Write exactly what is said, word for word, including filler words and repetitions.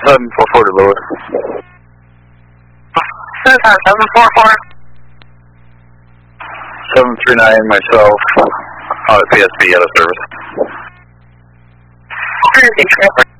seven four four to Lewis. Suicide seven four four. seven three nine, myself, uh, P S B out of service. Crazy tripper.